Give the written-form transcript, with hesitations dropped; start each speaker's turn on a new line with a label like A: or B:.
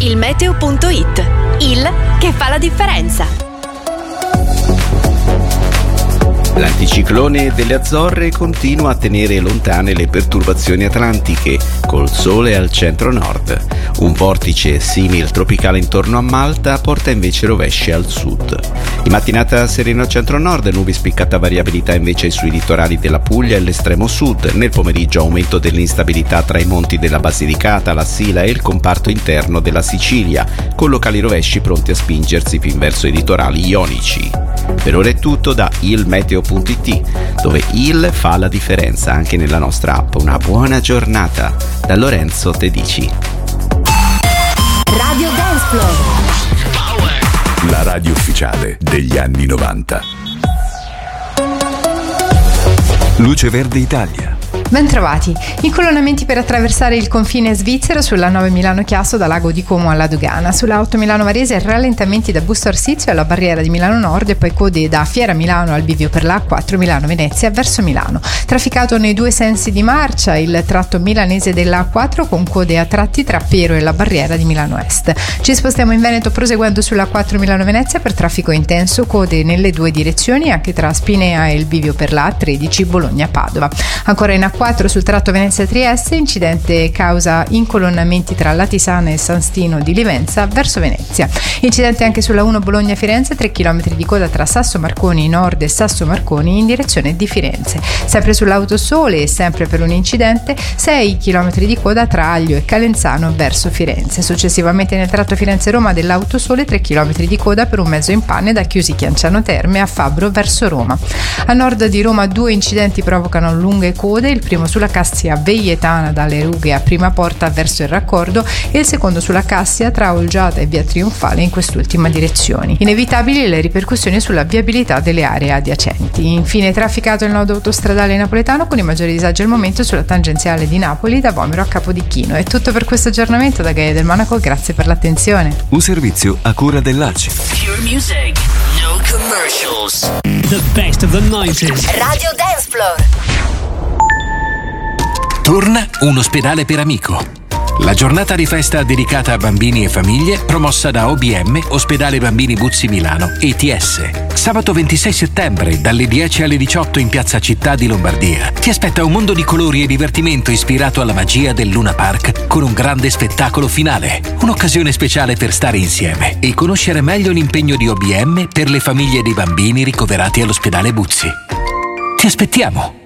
A: ilmeteo.it. Il che fa la differenza.
B: L'anticiclone delle Azzorre continua a tenere lontane le perturbazioni atlantiche, col sole al centro-nord. Un vortice simil tropicale intorno a Malta porta invece rovesci al sud. In mattinata sereno al centro-nord, nubi spiccata variabilità invece sui litorali della Puglia e l'estremo sud. Nel pomeriggio aumento dell'instabilità tra i monti della Basilicata, la Sila e il comparto interno della Sicilia, con locali rovesci pronti a spingersi fin verso i litorali ionici. Per ora è tutto da ilmeteo.it, dove il fa la differenza anche nella nostra app. Una buona giornata da Lorenzo Tedici.
A: Radio Dance Floor.
C: La radio ufficiale degli anni 90. Luce Verde Italia.
D: Bentrovati. Incolonnamenti per attraversare il confine svizzero sulla 9 Milano-Chiasso da Lago di Como alla Dogana. Sulla 8 Milano-Varese rallentamenti da Busto Arsizio alla barriera di Milano Nord e poi code da Fiera Milano al bivio per la 4 Milano-Venezia verso Milano. Trafficato nei due sensi di marcia il tratto milanese della A4 con code a tratti tra Pero e la barriera di Milano Est. Ci spostiamo in Veneto proseguendo sulla 4 Milano-Venezia per traffico intenso, code nelle due direzioni anche tra Spinea e il bivio per la A13 Bologna-Padova. Ancora in A4 sul tratto Venezia-Trieste, incidente causa incolonnamenti tra Latisana e San Stino di Livenza verso Venezia. Incidente anche sulla 1 Bologna-Firenze, 3 km di coda tra Sasso Marconi Nord e Sasso Marconi in direzione di Firenze. Sempre sull'Autosole e sempre per un incidente, 6 km di coda tra Aglio e Calenzano verso Firenze. Successivamente nel tratto Firenze-Roma dell'Autosole, 3 km di coda per un mezzo in panne da Chiusi Chianciano Terme a Fabbro verso Roma. A nord di Roma 2 incidenti provocano lunghe code, il primo sulla Cassia Veietana dalle Rughe a Prima Porta verso il raccordo e il secondo sulla Cassia tra Olgiata e Via Trionfale in quest'ultima direzione. Inevitabili le ripercussioni sulla viabilità delle aree adiacenti. Infine trafficato il nodo autostradale napoletano con i maggiori disagi al momento sulla tangenziale di Napoli da Vomero a Capodichino. È tutto per questo aggiornamento da Gaia del Monaco, grazie per l'attenzione.
C: Un servizio a cura dell'ACI.
E: Pure music, no commercials. The best of the 90s.
A: Radio Dance Floor.
F: Torna un ospedale per amico. La giornata di festa dedicata a bambini e famiglie promossa da OBM, Ospedale Bambini Buzzi Milano, ETS. Sabato 26 settembre dalle 10 alle 18 in Piazza Città di Lombardia. Ti aspetta un mondo di colori e divertimento ispirato alla magia del Luna Park con un grande spettacolo finale. Un'occasione speciale per stare insieme e conoscere meglio l'impegno di OBM per le famiglie dei bambini ricoverati all'ospedale Buzzi. Ti aspettiamo!